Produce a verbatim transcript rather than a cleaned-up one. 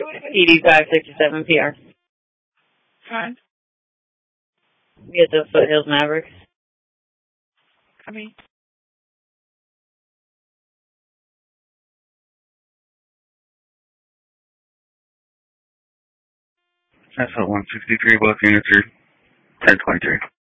eighty-five sixty-seven P R. Fine. Get the Foothills Mavericks. Coming. That's a one sixty-three booking. It's your ten twenty-three.